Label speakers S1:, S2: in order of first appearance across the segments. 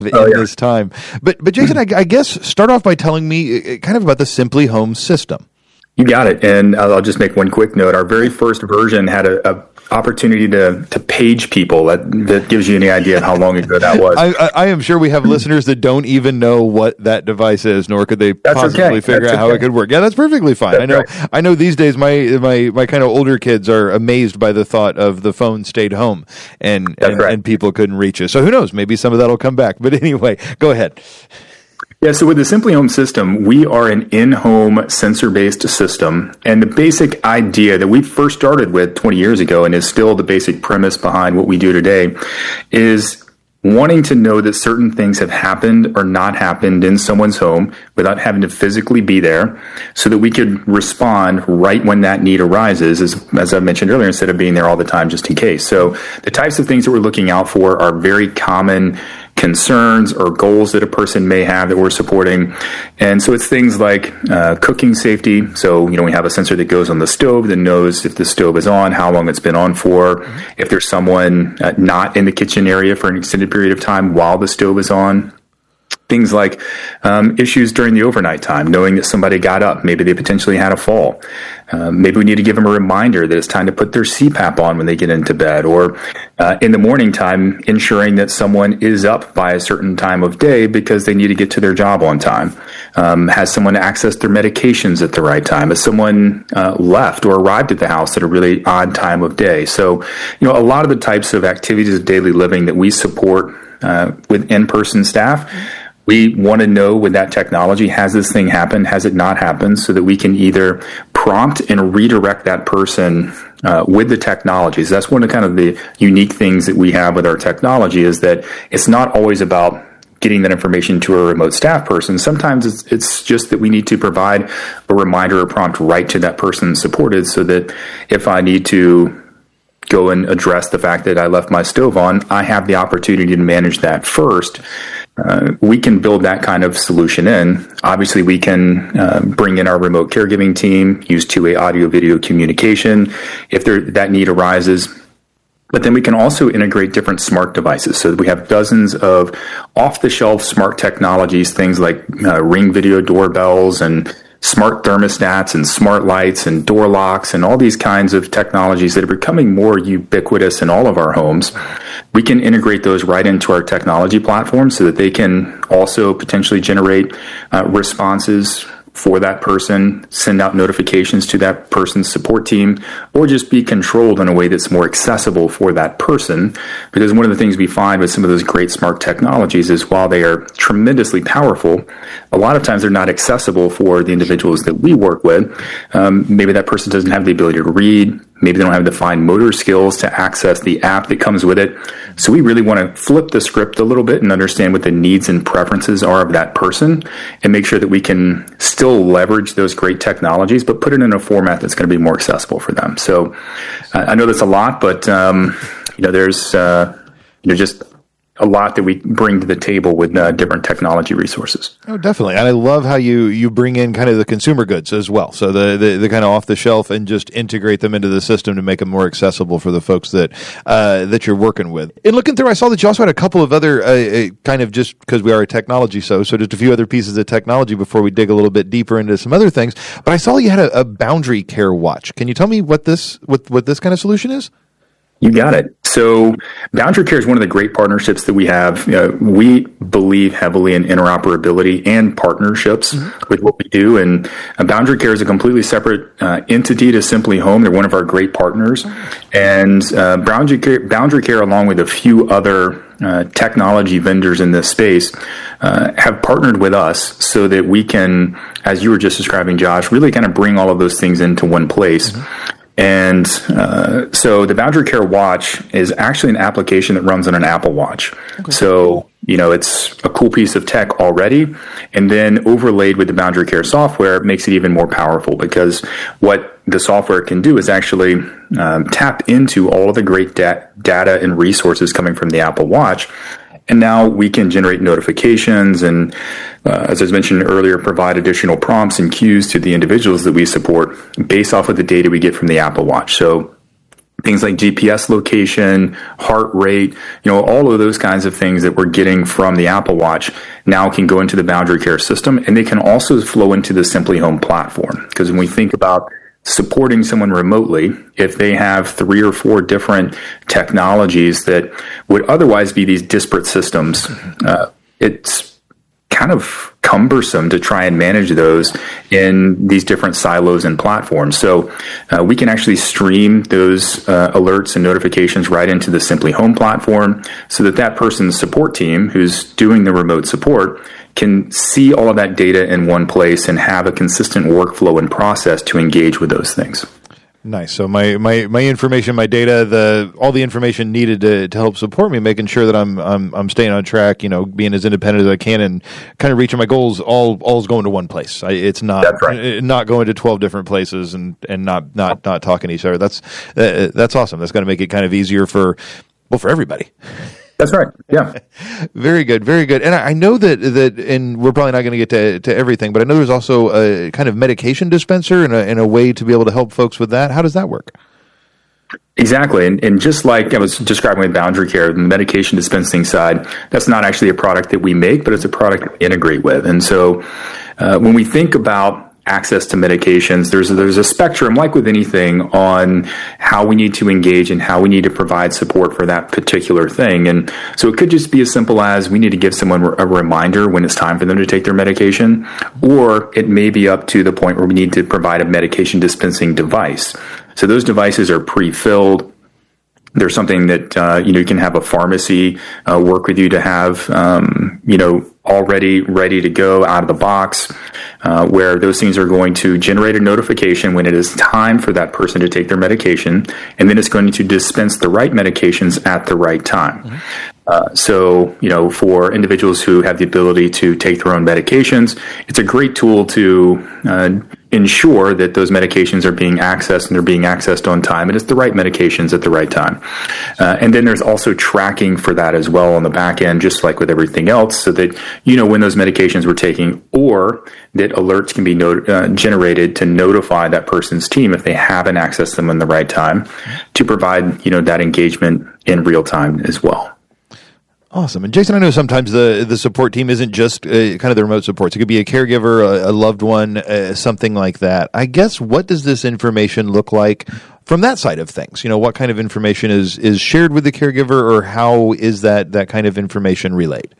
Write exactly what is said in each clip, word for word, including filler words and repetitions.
S1: in
S2: oh, yeah.
S1: this time. But, but Jason, I, I guess start off by telling me kind of about the Simply Home system.
S2: You got it. And I'll just make one quick note. Our very first version had a, a opportunity to to page people. That that gives you any idea of how long ago that was.
S1: I, I, I am sure we have listeners that don't even know what that device is, nor could they
S2: that's
S1: possibly
S2: okay.
S1: figure
S2: that's
S1: out how
S2: okay.
S1: it could work. Yeah, that's perfectly fine.
S2: That's
S1: I know.
S2: right.
S1: I know. These days, my my my kind of older kids are amazed by the thought of the phone stayed home and and,
S2: right.
S1: and people couldn't reach it. So who knows? Maybe some of that'll come back. But anyway, go ahead.
S2: Yeah, so with the Simply Home system, we are an in-home sensor-based system. And the basic idea that we first started with twenty years ago and is still the basic premise behind what we do today is wanting to know that certain things have happened or not happened in someone's home without having to physically be there so that we could respond right when that need arises, as, as I mentioned earlier, instead of being there all the time just in case. So the types of things that we're looking out for are very common concerns or goals that a person may have that we're supporting. And so it's things like uh, cooking safety. So, you know, we have a sensor that goes on the stove that knows if the stove is on, how long it's been on for, if there's someone uh, not in the kitchen area for an extended period of time while the stove is on. Things like um, issues during the overnight time, knowing that somebody got up, maybe they potentially had a fall. Um, maybe we need to give them a reminder that it's time to put their C PAP on when they get into bed, or uh, in the morning time, ensuring that someone is up by a certain time of day because they need to get to their job on time. Um, has someone accessed their medications at the right time? Has someone uh, left or arrived at the house at a really odd time of day? So, you know, a lot of the types of activities of daily living that we support uh, with in-person staff, we want to know with that technology, has this thing happened? Has it not happened? So that we can either prompt and redirect that person uh, with the technologies. That's one of kind of the unique things that we have with our technology is that it's not always about getting that information to a remote staff person. Sometimes it's, it's just that we need to provide a reminder or prompt right to that person supported so that if I need to go and address the fact that I left my stove on, I have the opportunity to manage that first. Uh, we can build that kind of solution in. Obviously, we can uh, bring in our remote caregiving team, use two-way audio-video communication if there, that need arises. But then we can also integrate different smart devices. So we have dozens of off-the-shelf smart technologies, things like uh, Ring video doorbells and smart thermostats and smart lights and door locks and all these kinds of technologies that are becoming more ubiquitous in all of our homes. We can integrate those right into our technology platform so that they can also potentially generate uh, responses for that person, send out notifications to that person's support team, or just be controlled in a way that's more accessible for that person. Because one of the things we find with some of those great smart technologies is while they are tremendously powerful, a lot of times they're not accessible for the individuals that we work with. Um, maybe that person doesn't have the ability to read. Maybe they don't have defined motor skills to access the app that comes with it. So we really want to flip the script a little bit and understand what the needs and preferences are of that person and make sure that we can still leverage those great technologies, but put it in a format that's going to be more accessible for them. So uh, I know that's a lot, but um, you know, there's uh, you know, just a lot that we bring to the table with uh, different technology resources.
S1: Oh, definitely. And I love how you, you bring in kind of the consumer goods as well. So the, the, the kind of off the shelf and just integrate them into the system to make them more accessible for the folks that, uh, that you're working with. In looking through, I saw that you also had a couple of other, uh, uh, kind of just because we are a technology show, so just a few other pieces of technology before we dig a little bit deeper into some other things. But I saw you had a, a Boundary Care watch. Can you tell me what this, what, what this kind of solution is?
S2: You got it. So Boundary Care is one of the great partnerships that we have. You know, we believe heavily in interoperability and partnerships mm-hmm. with what we do. And uh, Boundary Care is a completely separate uh, entity to Simply Home. They're one of our great partners. Mm-hmm. And uh, Boundary Care, Boundary Care, along with a few other uh, technology vendors in this space, uh, have partnered with us so that we can, as you were just describing, Josh, really kind of bring all of those things into one place. Mm-hmm. And uh, so the Boundary Care Watch is actually an application that runs on an Apple Watch. Okay. So, you know, it's a cool piece of tech already. And then overlaid with the Boundary Care software makes it even more powerful because what the software can do is actually um, tap into all of the great da- data and resources coming from the Apple Watch. And now we can generate notifications and, uh, as I was mentioned earlier, provide additional prompts and cues to the individuals that we support based off of the data we get from the Apple Watch. So things like G P S location, heart rate, you know, all of those kinds of things that we're getting from the Apple Watch now can go into the Boundary Care system, and they can also flow into the Simply Home platform. Because when we think about supporting someone remotely, if they have three or four different technologies that would otherwise be these disparate systems, uh, it's kind of cumbersome to try and manage those in these different silos and platforms. So uh, we can actually stream those uh, alerts and notifications right into the Simply Home platform so that that person's support team who's doing the remote support can see all of that data in one place and have a consistent workflow and process to engage with those things.
S1: Nice. So my, my, my information, my data, the all the information needed to, to help support me, making sure that I'm I'm I'm staying on track, you know, being as independent as I can, and kind of reaching my goals. All all's going to one place. I, it's not
S2: that's right.
S1: not going to twelve different places and, and not, not not talking to each other. That's uh, that's awesome. That's going to make it kind of easier for well for everybody.
S2: That's right. Yeah.
S1: Very good. Very good. And I, I know that, that, and we're probably not going to get to, to everything, but I know there's also a kind of medication dispenser and a, and a way to be able to help folks with that. How does that work?
S2: Exactly. And, and just like I was describing with Boundary Care, the medication dispensing side, that's not actually a product that we make, but it's a product that we integrate with. And so uh, when we think about access to medications, there's a, there's a spectrum, like with anything, on how we need to engage and how we need to provide support for that particular thing. And so it could just be as simple as we need to give someone a reminder when it's time for them to take their medication, or it may be up to the point where we need to provide a medication dispensing device. So those devices are pre-filled. There's something that, uh, you know, you can have a pharmacy uh, work with you to have, um, you know, already ready to go out of the box, uh, where those things are going to generate a notification when it is time for that person to take their medication, and then it's going to dispense the right medications at the right time. Mm-hmm. Uh, so, you know, for individuals who have the ability to take their own medications, it's a great tool to uh, ensure that those medications are being accessed and they're being accessed on time, and it's the right medications at the right time. Uh, and then there's also tracking for that as well on the back end, just like with everything else, so that you know when those medications were taking, or that alerts can be not- uh, generated to notify that person's team if they haven't accessed them in the right time, to provide, you know, that engagement in real time as well.
S1: Awesome. And Jason, I know sometimes the, the support team isn't just uh, kind of the remote supports. It could be a caregiver, a, a loved one, uh, something like that. I guess, what does this information look like from that side of things? You know, what kind of information is, is shared with the caregiver, or how is that, that kind of information relayed?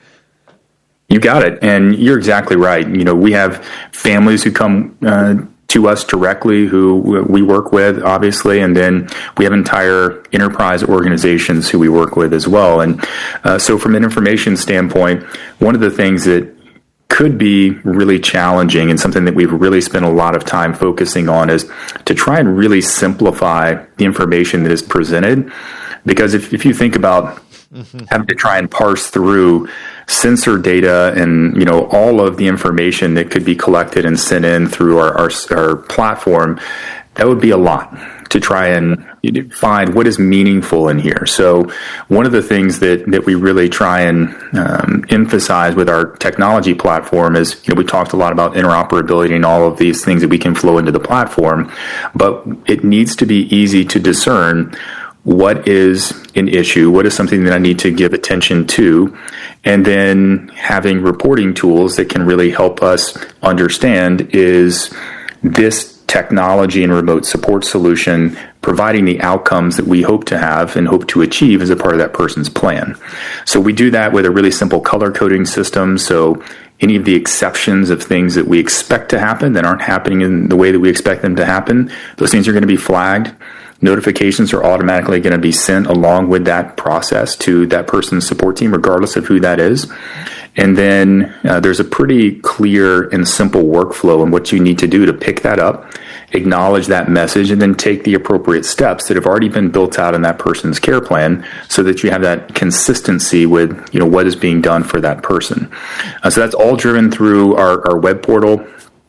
S2: You got it. And you're exactly right. You know, we have families who come uh, to us directly who we work with, obviously, and then we have entire enterprise organizations who we work with as well. And uh, so from an information standpoint, one of the things that could be really challenging, and something that we've really spent a lot of time focusing on, is to try and really simplify the information that is presented. Because if, if you think about mm-hmm. having to try and parse through sensor data and, you know, all of the information that could be collected and sent in through our, our, our platform, that would be a lot to try and find what is meaningful in here. So one of the things that, that we really try and um, emphasize with our technology platform is, you know, we talked a lot about interoperability and all of these things that we can flow into the platform, but it needs to be easy to discern what is an issue, what is something that I need to give attention to, and then having reporting tools that can really help us understand, is this technology and remote support solution providing the outcomes that we hope to have and hope to achieve as a part of that person's plan. So we do that with a really simple color coding system. So any of the exceptions of things that we expect to happen that aren't happening in the way that we expect them to happen, those things are going to be flagged. Notifications are automatically going to be sent along with that process to that person's support team, regardless of who that is. And then uh, there's a pretty clear and simple workflow and what you need to do to pick that up, acknowledge that message, and then take the appropriate steps that have already been built out in that person's care plan, so that you have that consistency with, you know, what is being done for that person. Uh, so that's all driven through our, our web portal.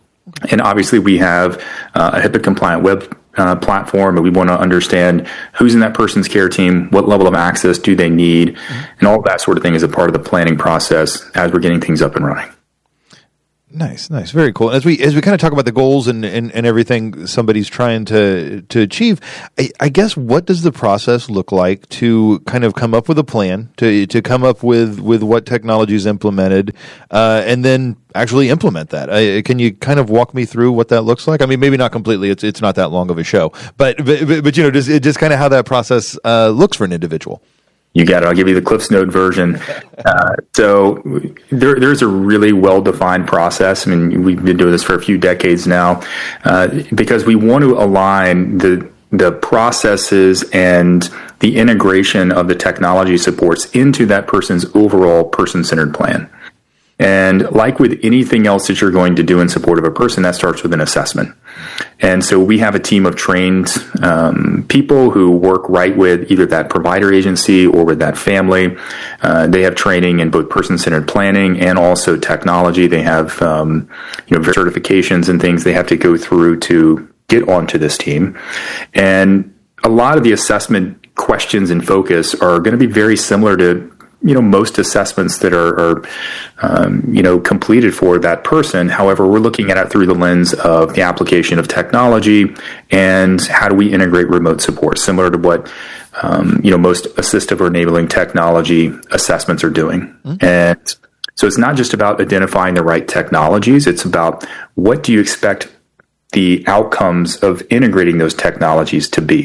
S2: And obviously we have uh, a HIPAA compliant web Uh, platform, and we want to understand who's in that person's care team, what level of access do they need, mm-hmm. and all of that sort of thing is a part of the planning process as we're getting things up and running.
S1: Nice, nice, very cool. As we as we kind of talk about the goals and, and, and everything somebody's trying to to achieve, I, I guess what does the process look like to kind of come up with a plan, to to come up with, with what technology is implemented, uh, and then actually implement that? I, can you kind of walk me through what that looks like? I mean, maybe not completely. It's it's not that long of a show, but but, but you know, just just kind of how that process uh, looks for an individual.
S2: You got it. I'll give you the Cliff's Note version. Uh, so there, there's a really well-defined process. I mean, we've been doing this for a few decades now, uh, because we want to align the the processes and the integration of the technology supports into that person's overall person-centered plan. And like with anything else that you're going to do in support of a person, that starts with an assessment. And so we have a team of trained um, people who work right with either that provider agency or with that family. Uh, they have training in both person-centered planning and also technology. They have um, you know certifications and things they have to go through to get onto this team. And a lot of the assessment questions and focus are going to be very similar to you know, most assessments that are, are um, you know, completed for that person. However, we're looking at it through the lens of the application of technology and how do we integrate remote support, similar to what, um, you know, most assistive or enabling technology assessments are doing. Mm-hmm. And so it's not just about identifying the right technologies. It's about what do you expect the outcomes of integrating those technologies to be?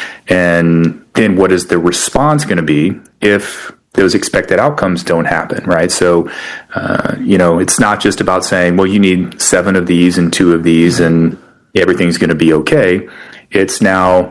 S2: And then what is the response going to be if those expected outcomes don't happen, right? So, uh, you know, it's not just about saying, well, you need seven of these and two of these and everything's going to be okay. It's now,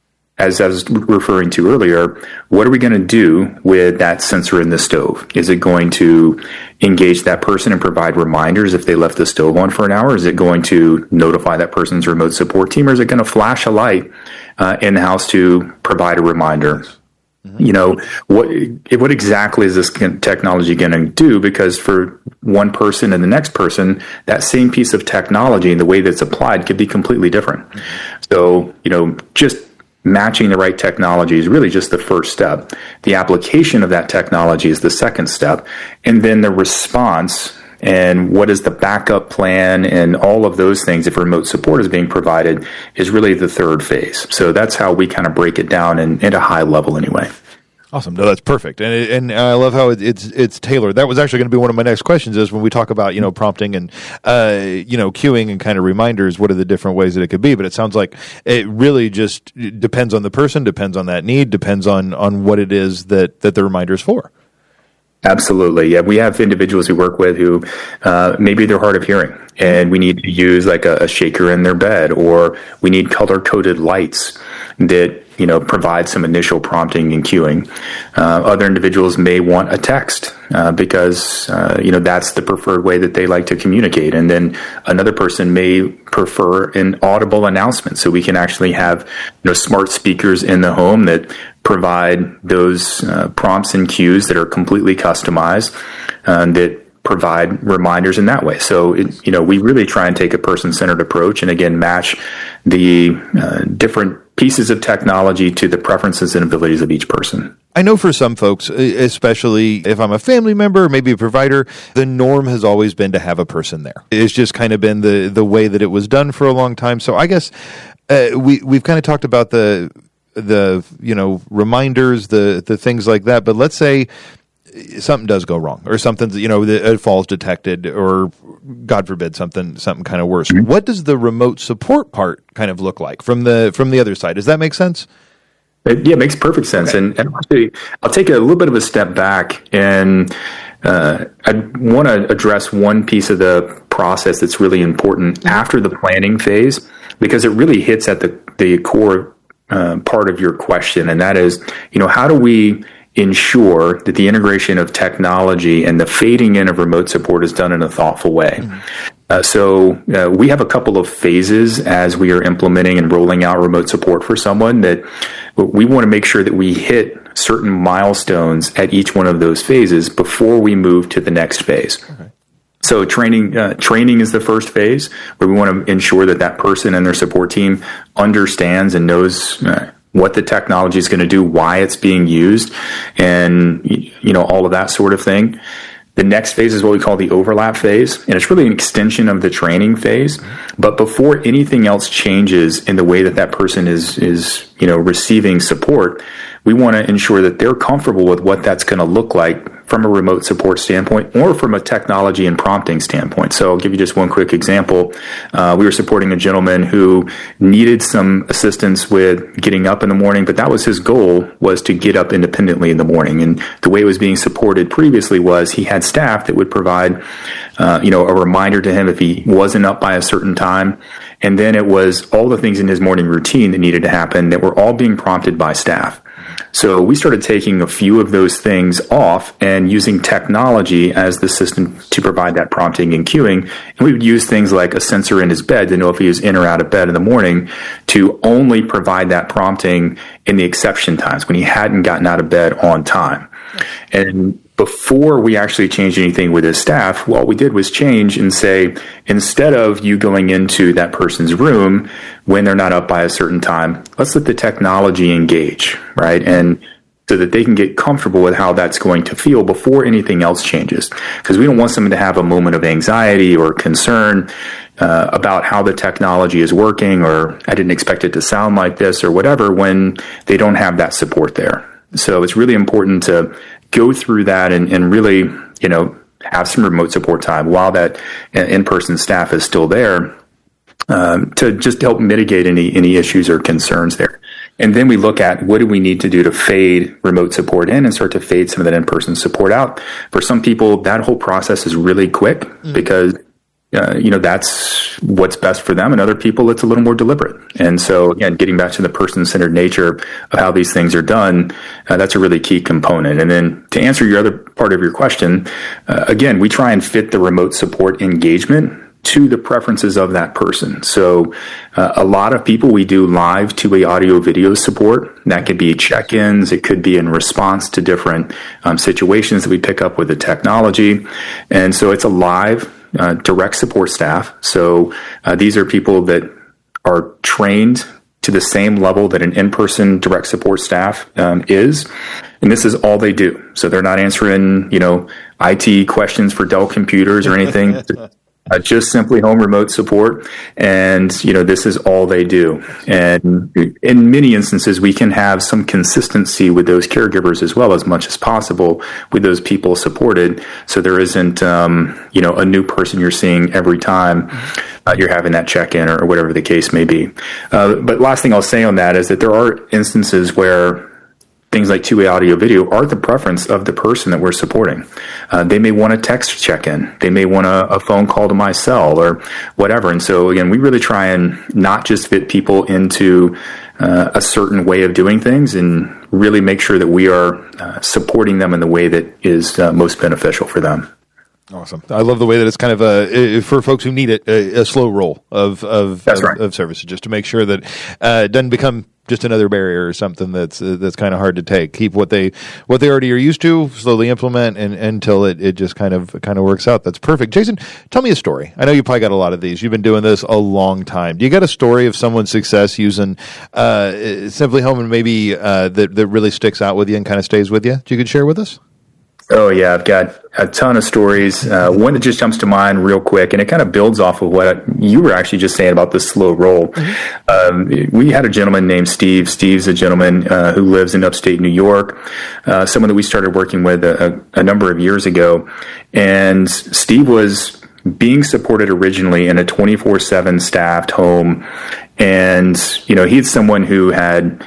S2: as I was referring to earlier, what are we going to do with that sensor in the stove? Is it going to engage that person and provide reminders if they left the stove on for an hour? Is it going to notify that person's remote support team? Or is it going to flash a light uh, in-house to provide a reminder? You know, what what exactly is this technology going to do? Because for one person and the next person, that same piece of technology and the way that's applied could be completely different. So, you know, just matching the right technology is really just the first step. The application of that technology is the second step. And then the response and what is the backup plan and all of those things, if remote support is being provided, is really the third phase. So that's how we kind of break it down in, at a high level anyway.
S1: Awesome. No, that's perfect. And it, and I love how it, it's it's tailored. That was actually going to be one of my next questions is when we talk about, you know, prompting and, uh, you know, queuing and kind of reminders, what are the different ways that it could be? But it sounds like it really just depends on the person, depends on that need, depends on, on what it is that, that the reminder is for.
S2: Absolutely. Yeah, we have individuals we work with who uh, maybe they're hard of hearing and we need to use like a, a shaker in their bed, or we need color-coded lights that, you know, provide some initial prompting and cueing. Uh, other individuals may want a text uh, because, uh, you know, that's the preferred way that they like to communicate. And then another person may prefer an audible announcement. So we can actually have, you know, smart speakers in the home that provide those uh, prompts and cues that are completely customized uh, that provide reminders in that way. So, it, you know, we really try and take a person-centered approach and, again, match the uh, different pieces of technology to the preferences and abilities of each person.
S1: I know for some folks, especially if I'm a family member, maybe a provider, the norm has always been to have a person there. It's just kind of been the, the way that it was done for a long time. So I guess uh, we, we've kind of talked about the, the, you know, reminders, the, the things like that. But let's say something does go wrong, or something, you know, a fall's detected, or God forbid something something kind of worse. Mm-hmm. What does the remote support part kind of look like from the from the other side? Does that make sense?
S2: It, yeah, it makes perfect sense. Okay. And, and actually, I'll take a little bit of a step back, and uh, I want to address one piece of the process that's really important after the planning phase, because it really hits at the the core uh, part of your question, and that is, you know, how do we ensure that the integration of technology and the fading in of remote support is done in a thoughtful way. Mm-hmm. Uh, so uh, we have a couple of phases as we are implementing and rolling out remote support for someone, that we want to make sure that we hit certain milestones at each one of those phases before we move to the next phase. Okay. So training uh, training is the first phase, where we want to ensure that that person and their support team understands and knows uh, what the technology is going to do, why it's being used, and, you know, all of that sort of thing. The next phase is what we call the overlap phase, and it's really an extension of the training phase. But before anything else changes in the way that that person is is you know receiving support, we want to ensure that they're comfortable with what that's going to look like from a remote support standpoint or from a technology and prompting standpoint. So I'll give you just one quick example. Uh, we were supporting a gentleman who needed some assistance with getting up in the morning, but that was his goal, was to get up independently in the morning. And the way it was being supported previously was he had staff that would provide uh, you know, a reminder to him if he wasn't up by a certain time. And then it was all the things in his morning routine that needed to happen that were all being prompted by staff. So we started taking a few of those things off and using technology as the system to provide that prompting and cueing. And we would use things like a sensor in his bed to know if he was in or out of bed in the morning, to only provide that prompting in the exception times when he hadn't gotten out of bed on time. And before we actually changed anything with his staff, what we did was change and say, instead of you going into that person's room when they're not up by a certain time, let's let the technology engage, right? And so that they can get comfortable with how that's going to feel before anything else changes. Because we don't want someone to have a moment of anxiety or concern uh, about how the technology is working, or I didn't expect it to sound like this or whatever, when they don't have that support there. So it's really important to go through that and, and really, you know, have some remote support time while that in-person staff is still there, um, to just help mitigate any, any issues or concerns there. And then we look at what do we need to do to fade remote support in and start to fade some of that in-person support out. For some people, that whole process is really quick mm-hmm. because Uh, you know, that's what's best for them. And other people, it's a little more deliberate. And so, again, getting back to the person-centered nature of how these things are done, uh, that's a really key component. And then to answer your other part of your question, uh, again, we try and fit the remote support engagement to the preferences of that person. So uh, a lot of people, we do live two-way audio video support. That could be check-ins. It could be in response to different um, situations that we pick up with the technology. And so it's a live Uh, direct support staff. So uh, these are people that are trained to the same level that an in-person direct support staff um, is. And this is all they do. So they're not answering, you know, I T questions for Dell computers or anything. Uh, just simply home remote support. And, you know, this is all they do. And in many instances, we can have some consistency with those caregivers as well, as much as possible with those people supported. So there isn't, um, you know, a new person you're seeing every time uh, you're having that check-in or, or whatever the case may be. Uh, but last thing I'll say on that is that there are instances where things like two-way audio video are the preference of the person that we're supporting. Uh, they may want a text check-in. They may want a, a phone call to my cell or whatever. And so, again, we really try and not just fit people into uh, a certain way of doing things, and really make sure that we are uh, supporting them in the way that is uh, most beneficial for them.
S1: Awesome. I love the way that it's kind of a, for folks who need it, a, a slow roll of of,
S2: That's
S1: of,
S2: right.
S1: of services, just to make sure that uh, it doesn't become just another barrier or something that's uh, that's kind of hard to take. Keep what they what they already are used to, slowly implement, and until it, it just kind of kind of works out. That's perfect. Jason, tell me a story. I know you probably got a lot of these. You've been doing this a long time. Do you got a story of someone's success using uh, Simply Home, and maybe uh, that that really sticks out with you and kind of stays with you that you could share with us?
S2: Oh, yeah, I've got a ton of stories. Uh, one that just jumps to mind real quick, and it kind of builds off of what you were actually just saying about the slow roll. Mm-hmm. Um, we had a gentleman named Steve. Steve's a gentleman uh, who lives in upstate New York, uh, someone that we started working with a, a number of years ago. And Steve was being supported originally in a twenty-four seven staffed home. And, you know, he's someone who had,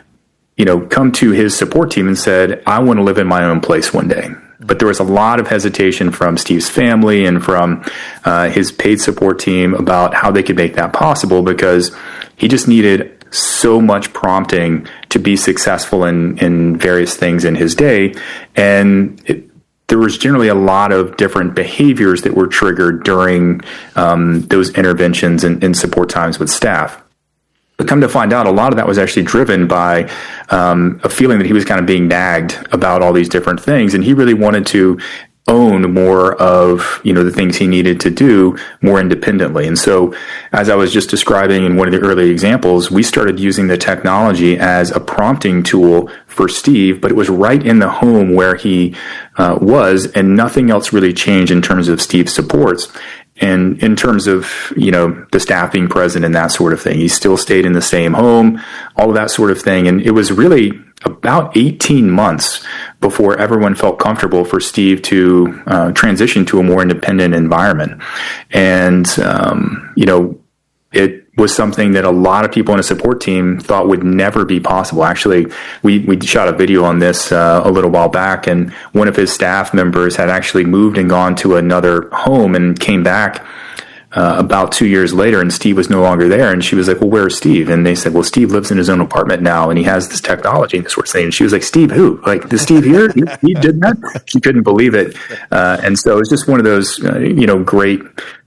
S2: you know, come to his support team and said, I want to live in my own place one day. But there was a lot of hesitation from Steve's family and from uh, his paid support team about how they could make that possible, because he just needed so much prompting to be successful in, in various things in his day. And it, there was generally a lot of different behaviors that were triggered during um, those interventions and, and support times with staff. But come to find out, a lot of that was actually driven by um, a feeling that he was kind of being nagged about all these different things, and he really wanted to own more of, you know, the things he needed to do more independently. And so, as I was just describing in one of the early examples, we started using the technology as a prompting tool for Steve, but it was right in the home where he uh, was, and nothing else really changed in terms of Steve's supports. And in terms of, you know, the staff being present and that sort of thing, he still stayed in the same home, all of that sort of thing. And it was really about eighteen months before everyone felt comfortable for Steve to uh, transition to a more independent environment. And, um, you know, it was something that a lot of people in a support team thought would never be possible. Actually, we, we shot a video on this uh, a little while back, and one of his staff members had actually moved and gone to another home and came back uh, about two years later, and Steve was no longer there. And she was like, well, where's Steve? And they said, well, Steve lives in his own apartment now, and he has this technology and this sort of thing. And she was like, Steve who? Like, is Steve here? He, he did that? She couldn't believe it. Uh, and so it was just one of those, uh, you know, great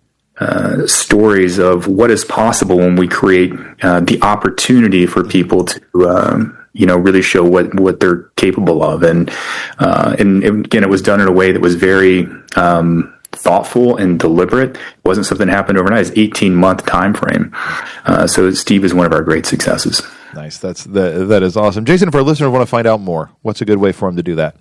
S2: Uh, stories of what is possible when we create uh, the opportunity for people to, um, you know, really show what, what they're capable of. And, uh, and again, it was done in a way that was very um, thoughtful and deliberate. It wasn't something that happened overnight. It's an eighteen month time frame. Uh, so Steve is one of our great successes.
S1: Nice. That's that, that is awesome. Jason, if our listeners want to find out more, what's a good way for them to do that?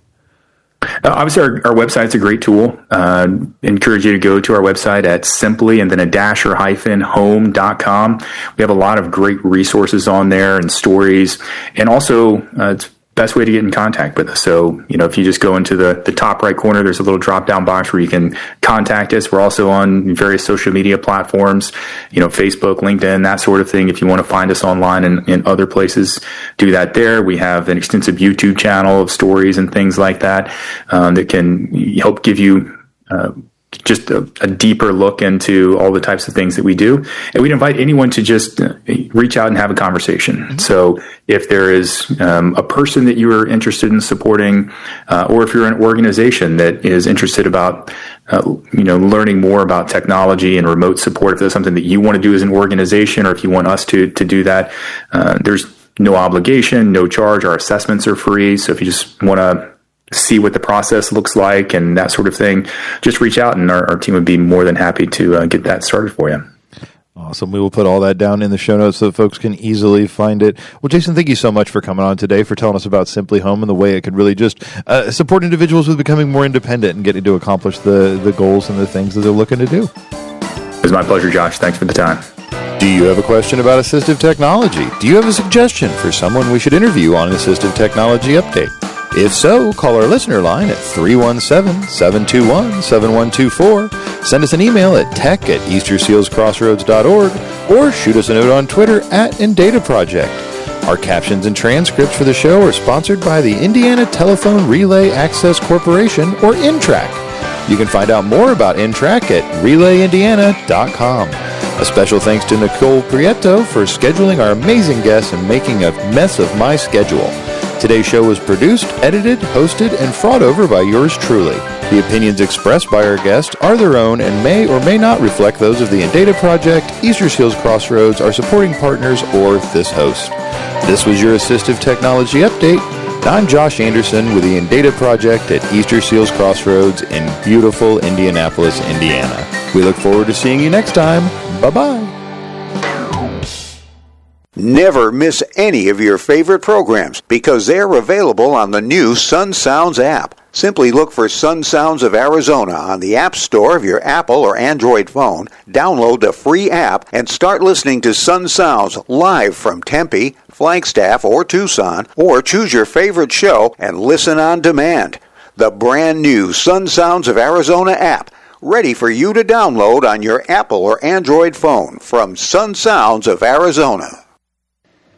S2: Uh, obviously, our, our website's a great tool. Uh, encourage you to go to our website at simply and then a dash or hyphen home dot com. We have a lot of great resources on there and stories. And also, uh, it's best way to get in contact with us. So, you know, if you just go into the, the top right corner, there's a little drop down box where you can contact us. We're also on various social media platforms, you know, Facebook, LinkedIn, that sort of thing. If you want to find us online and in other places, do that there. We have an extensive YouTube channel of stories and things like that, um, that can help give you, uh, just a, a deeper look into all the types of things that we do. And we'd invite anyone to just uh, reach out and have a conversation. Mm-hmm. So if there is um, a person that you are interested in supporting, uh, or if you're an organization that is interested about, uh, you know, learning more about technology and remote support, if there's something that you want to do as an organization, or if you want us to, to do that, uh, there's no obligation, no charge. Our assessments are free. So if you just want to see what the process looks like and that sort of thing, just reach out, and our, our team would be more than happy to uh, get that started for you.
S1: Awesome. We will put all that down in the show notes so that folks can easily find it. Well, Jason, thank you so much for coming on today, for telling us about Simply Home and the way it could really just uh, support individuals with becoming more independent and getting to accomplish the, the goals and the things that they're looking to do.
S2: It was my pleasure, Josh. Thanks for the time.
S1: Do you have a question about assistive technology? Do you have a suggestion for someone we should interview on an Assistive Technology Update? If so, call our listener line at three one seven, seven two one, seven one two four, send us an email at tech at easter seals crossroads dot org, or shoot us a note on Twitter at InDataProject. Our captions and transcripts for the show are sponsored by the Indiana Telephone Relay Access Corporation, or InTrack. You can find out more about InTrack at relay indiana dot com. A special thanks to Nicole Prieto for scheduling our amazing guests and making a mess of my schedule. Today's show was produced, edited, hosted, and fraught over by yours truly. The opinions expressed by our guests are their own and may or may not reflect those of the InData Project, Easter Seals Crossroads, our supporting partners, or this host. This was your Assistive Technology Update. I'm Josh Anderson with the InData Project at Easter Seals Crossroads in beautiful Indianapolis, Indiana. We look forward to seeing you next time. Bye-bye.
S3: Never miss any of your favorite programs because they're available on the new Sun Sounds app. Simply look for Sun Sounds of Arizona on the App Store of your Apple or Android phone, download the free app, and start listening to Sun Sounds live from Tempe, Flagstaff, or Tucson, or choose your favorite show and listen on demand. The brand new Sun Sounds of Arizona app, ready for you to download on your Apple or Android phone from Sun Sounds of Arizona.